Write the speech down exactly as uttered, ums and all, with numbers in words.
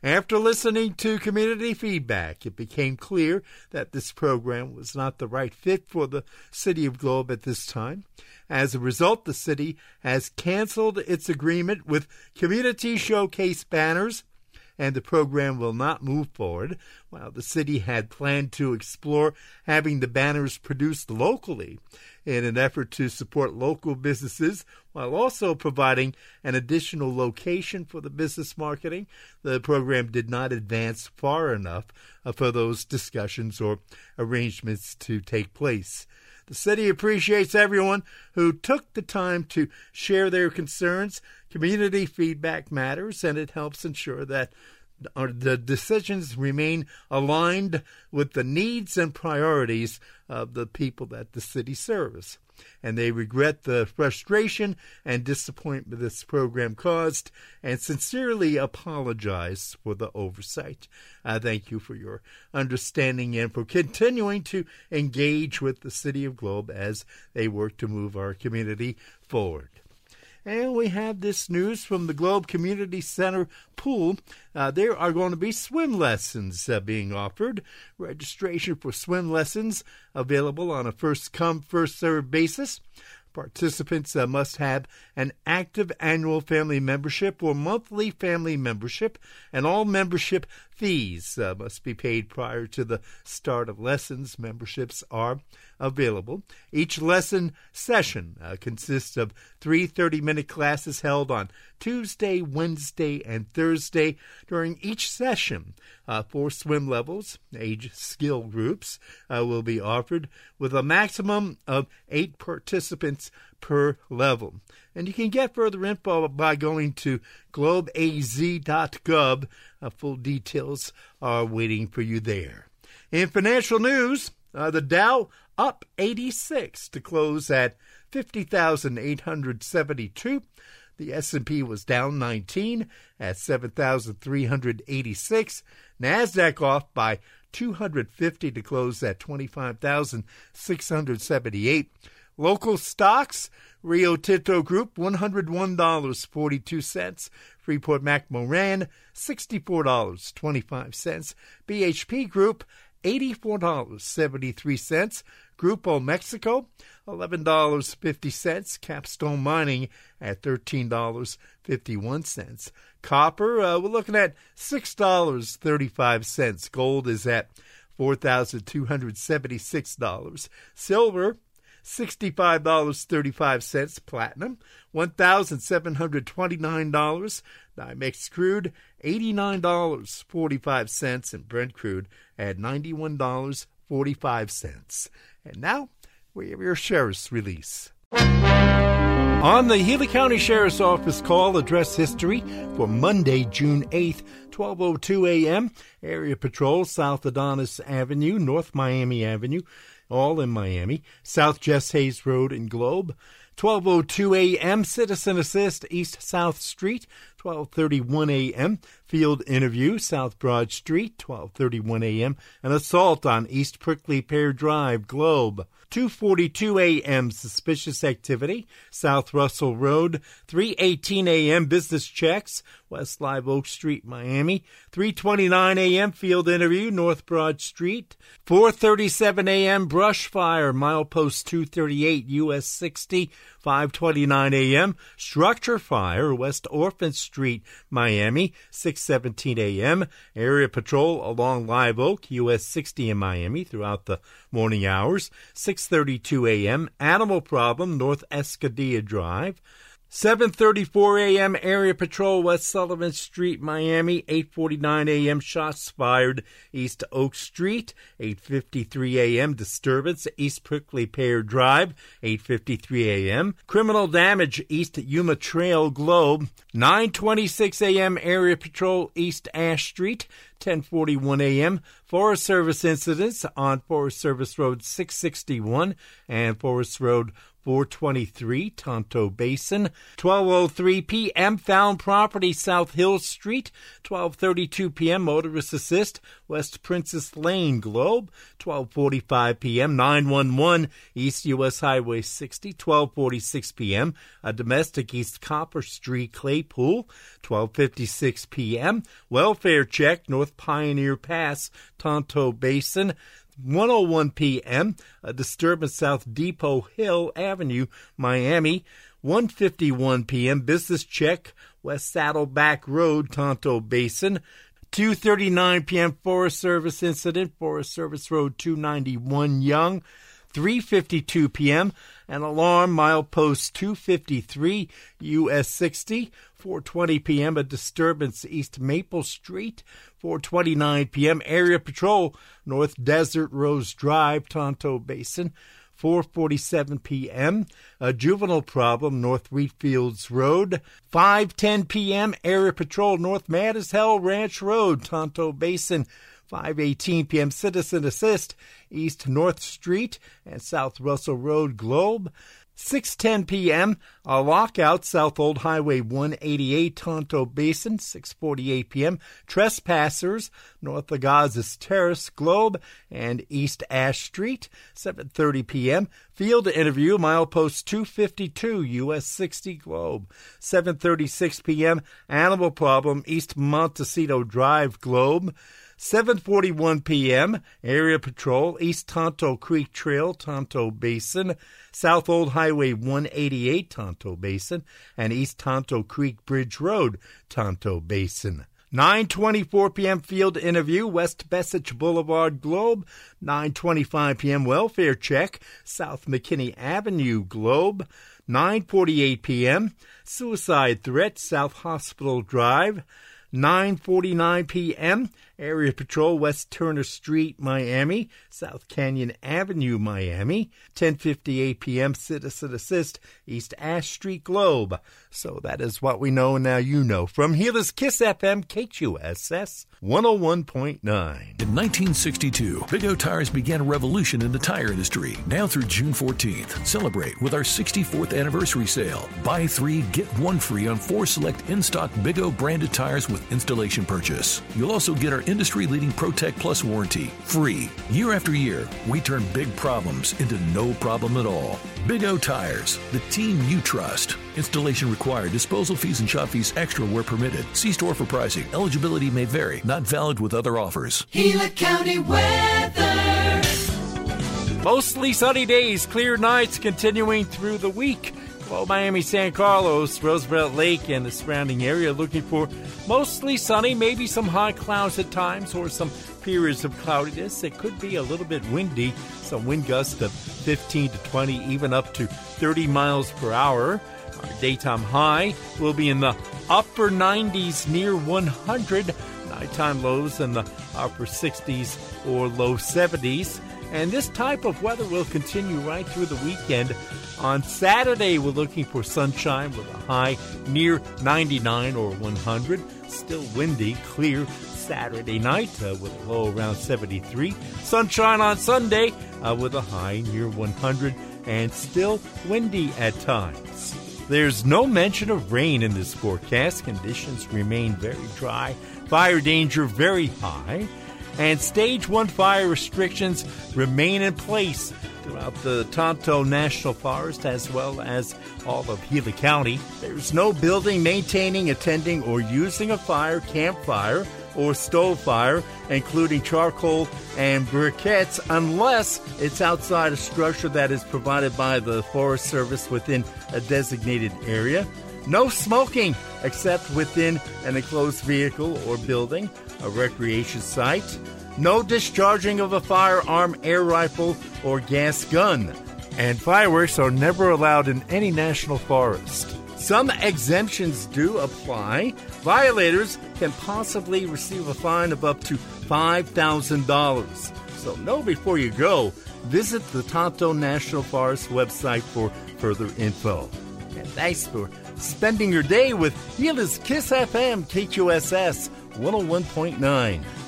After listening to community feedback, it became clear that this program was not the right fit for the City of Globe at this time. As a result, the city has canceled its agreement with Community Showcase Banners, and the program will not move forward. While the city had planned to explore having the banners produced locally in an effort to support local businesses while also providing an additional location for the business marketing, the program did not advance far enough for those discussions or arrangements to take place. The city appreciates everyone who took the time to share their concerns. Community feedback matters, and it helps ensure that the decisions remain aligned with the needs and priorities of the people that the city serves. And they regret the frustration and disappointment this program caused and sincerely apologize for the oversight. I thank you for your understanding and for continuing to engage with the City of Globe as they work to move our community forward. And we have this news from the Globe Community Center pool. Uh, there are going to be swim lessons uh, being offered. Registration for swim lessons available on a first-come, first-served basis. Participants uh, must have an active annual family membership or monthly family membership, and all membership fees uh, must be paid prior to the start of lessons. Memberships are available. Each lesson session uh, consists of three thirty-minute classes held on Tuesday, Wednesday, and Thursday. During each session, uh, four swim levels, age skill groups, uh, will be offered with a maximum of eight participants per level. And you can get further info by going to globe a z dot gov. Uh, full details are waiting for you there. In financial news, uh, the Dow up eighty-six to close at fifty thousand eight hundred seventy-two. The S and P was down nineteen at seven thousand three hundred eighty-six. NASDAQ off by two hundred fifty to close at twenty-five thousand six hundred seventy-eight. Local stocks, Rio Tinto Group, one hundred one dollars and forty-two cents. Freeport-McMoRan, sixty-four dollars and twenty-five cents. B H P Group, eighty-four dollars and seventy-three cents. Grupo Mexico, eleven dollars and fifty cents. Capstone Mining at thirteen dollars and fifty-one cents. Copper, uh, we're looking at six dollars and thirty-five cents. Gold is at four thousand two hundred seventy-six dollars. Silver, sixty-five dollars and thirty-five cents. Platinum, one thousand seven hundred twenty-nine dollars. NYMEX crude, eighty-nine dollars and forty-five cents. And Brent crude at ninety-one dollars and forty-five cents. And now, we have your sheriff's release. On the Healy County Sheriff's Office call, address history for Monday, June eighth, twelve oh two a.m. Area Patrol, South Adonis Avenue, North Miami Avenue, all in Miami. South Jess Hayes Road in Globe. twelve oh two a.m. Citizen Assist, East South Street. twelve thirty-one a.m. Field Interview, South Broad Street. twelve thirty-one a.m. An assault on East Prickly Pear Drive, Globe. two forty-two a.m. Suspicious activity, South Russell Road. three eighteen a.m. Business checks, West Live Oak Street, Miami. three twenty-nine a.m. Field Interview, North Broad Street. four thirty-seven a.m. Brush fire, Milepost two thirty-eight, U S sixty. five twenty-nine a.m. Structure fire, West Orphan Street, Miami. six seventeen a.m. Area Patrol along Live Oak, U S sixty in Miami throughout the morning hours. six thirty-two a.m. Animal problem, North Escadilla Drive. seven thirty-four a.m. Area Patrol, West Sullivan Street, Miami. eight forty-nine a.m. Shots fired, East Oak Street. eight fifty-three a.m. Disturbance, East Prickly Pear Drive. eight fifty-three a.m. Criminal damage, East Yuma Trail, Globe. nine twenty-six a.m. Area Patrol, East Ash Street. ten forty-one a.m. Forest Service incidents on Forest Service Road six sixty-one and Forest Road four twenty-three, Tonto Basin. twelve oh three p.m., found property, South Hill Street. twelve thirty-two p.m., motorist assist, West Princess Lane, Globe. twelve forty-five p.m., nine one one, East U S Highway sixty. twelve forty-six p.m., a domestic, East Copper Street, Claypool. twelve fifty-six p.m., welfare check, North Pioneer Pass, Tonto Basin. one oh one p.m., a disturbance, South Depot Hill Avenue, Miami. one fifty-one p.m., business check, West Saddleback Road, Tonto Basin. two thirty-nine p.m., Forest Service incident, Forest Service Road two ninety-one, Young. three fifty-two p.m., an alarm, milepost two fifty-three, U S sixty. four twenty p.m., a disturbance, East Maple Street. four twenty-nine p.m., area patrol, North Desert Rose Drive, Tonto Basin. four forty-seven p.m., a juvenile problem, North Wheatfields Road. five ten p.m., area patrol, North Mad as Hell Ranch Road, Tonto Basin. five eighteen p.m., citizen assist, East North Street and South Russell Road, Globe. six ten p.m., a lockout, South Old Highway one eighty-eight, Tonto Basin. six forty-eight p.m., trespassers, North Agassiz Terrace, Globe, and East Ash Street. seven thirty p.m., field interview, milepost two fifty-two, U S sixty, Globe. seven thirty-six p.m., animal problem, East Montecito Drive, Globe. seven forty-one p.m., area patrol, East Tonto Creek Trail, Tonto Basin. South Old Highway one eighty-eight, Tonto Basin, and East Tonto Creek Bridge Road, Tonto Basin. nine twenty-four p.m., field interview, West Bessich Boulevard, Globe. nine twenty-five p.m., welfare check, South McKinney Avenue, Globe. nine forty-eight p.m., suicide threat, South Hospital Drive. nine forty-nine p.m., area patrol, West Turner Street, Miami. South Canyon Avenue, Miami. ten fifty-eight p.m., citizen assist, East Ash Street, Globe. So that is what we know, now you know. From here is Kiss F M, K Q S S one oh one point nine. In nineteen sixty-two, Big O Tires began a revolution in the tire industry. Now through June fourteenth, celebrate with our sixty-fourth anniversary sale. Buy three, get one free on four select in-stock Big O branded tires with installation purchase. You'll also get our industry-leading ProTech Plus warranty, free. Year after year, we turn big problems into no problem at all. Big O Tires, the team you trust. Installation required. Disposal fees and shop fees extra where permitted. See store for pricing. Eligibility may vary. Not valid with other offers. Gila County weather. Mostly sunny days, clear nights continuing through the week. Well, Miami, San Carlos, Roosevelt Lake, and the surrounding area looking for mostly sunny, maybe some high clouds at times or some periods of cloudiness. It could be a little bit windy, some wind gusts of fifteen to twenty, even up to thirty miles per hour. Our daytime high will be in the upper nineties near one hundred. Nighttime lows in the upper sixties or low seventies. And this type of weather will continue right through the weekend. On Saturday, we're looking for sunshine with a high near ninety-nine or one hundred. Still windy, clear Saturday night uh, with a low around seventy-three. Sunshine on Sunday uh, with a high near one hundred and still windy at times. There's no mention of rain in this forecast. Conditions remain very dry. Fire danger very high. And Stage one fire restrictions remain in place throughout the Tonto National Forest as well as all of Gila County. There's no building, maintaining, attending, or using a fire, campfire, or stove fire, including charcoal and briquettes, unless it's outside a structure that is provided by the Forest Service within a designated area. No smoking except within an enclosed vehicle or building, a recreation site. No discharging of a firearm, air rifle, or gas gun. And fireworks are never allowed in any national forest. Some exemptions do apply. Violators can possibly receive a fine of up to five thousand dollars. So know before you go. Visit the Tonto National Forest website for further info. And thanks for spending your day with Gila's Kiss F M, K Q S S one oh one point nine.